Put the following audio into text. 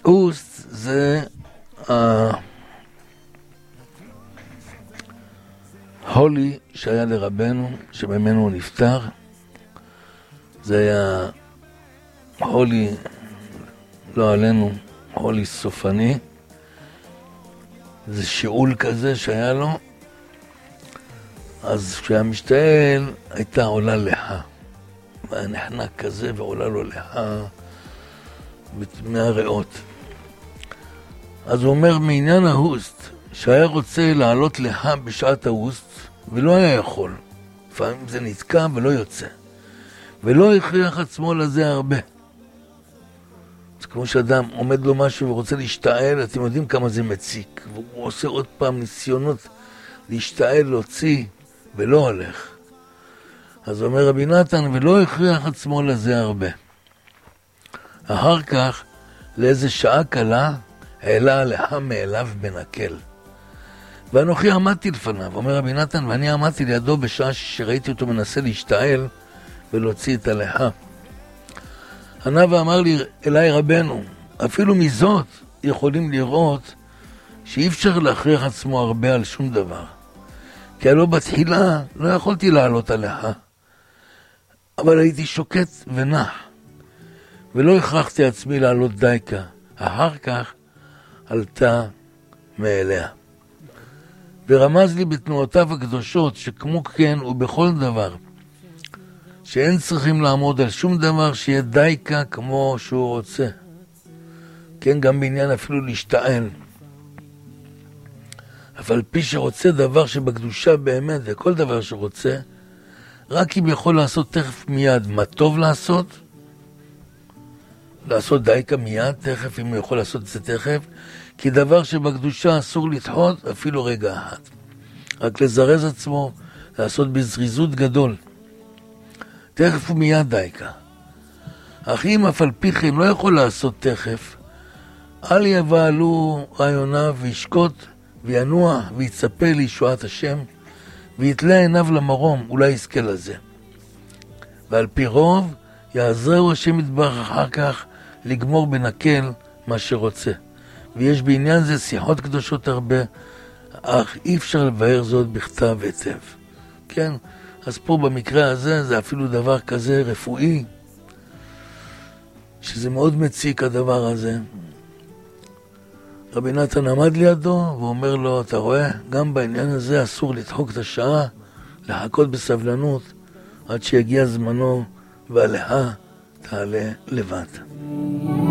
אוסט זה ההולי שהיה לרבנו, שממנו הוא נפטר. זה היה הולי, לא עלינו, הולי סופני. זה שיעול כזה שהיה לו. אז כשהיה משתעל, הייתה עולה לחה. והיה נחנק כזה ועולה לו לחה מהריאות. אז הוא אומר מעניין ההוסט, שהיה רוצה לעלות לחה בשעת ההוסט, ולא היה יכול. לפעמים זה נתקע ולא יוצא. ולא הכריח עצמו לזה הרבה. אז כמו שאדם עומד לו משהו ורוצה להשתעל, אתם יודעים כמה זה מציק. והוא עושה עוד פעם ניסיונות להשתעל, להוציא, ולא הולך. אז אומר רבי נתן, ולא הכריח עצמו לזה הרבה. אחר כך, לאיזה שעה קלה, העלה הלכה מאליו בנקל. ואנוכי עמדתי לפניו, אומר רבי נתן, ואני עמדתי לידו בשעה שראיתי אותו מנסה להשתעל ולהוציא את הלכה. ענה ואמר לי, אליי רבנו, אפילו מזאת יכולים לראות שאי אפשר להכריח עצמו הרבה על שום דבר. כי הלא בתחילה לא יכולתי לעלות הלכה, אבל הייתי שוקט ונח, ולא הכרחתי עצמי לעלות דייקה. אחר כך עלתה מאליה. ורמז לי בתנועותיו הקדושות שכמו כן ובכל דבר, שאין צריכים לעמוד על שום דבר שיהיה דייקה כמו שהוא רוצה. כן, גם בעניין אפילו להשתעל. אבל פי שרוצה דבר שבקדושה באמת, וכל דבר שרוצה, רק אם יכול לעשות תכף מיד. מה טוב לעשות? לעשות דייקה מיד, תכף, אם הוא יכול לעשות את זה תכף, כי דבר שבקדושה אסור לדחות אפילו רגע אחד. רק לזרז עצמו, לעשות בזריזות גדול. תכף ומיד דייקה. אך אם אף על פי כן לא יכול לעשות תכף, אל יבעלו רעיוניו וישקוט וינוע ויצפה לישועת השם, ויתלה עיניו למרום, אולי יזכה לזה. ועל פי רוב יעזרו השם יתברך אחר כך לגמור בנקל מה שרוצה. ויש בעניין זה שיחות קדושות הרבה, אך אי אפשר לבאר זאת בכתב היטב. כן? אז פה במקרה הזה זה אפילו דבר כזה רפואי, שזה מאוד מציק הדבר הזה. רבי נתן עמד לידו ואומר לו, אתה רואה, גם בעניין הזה אסור לדחוק את השעה, לחכות בסבלנות עד שיגיע זמנו, והלכה תעלה לבד.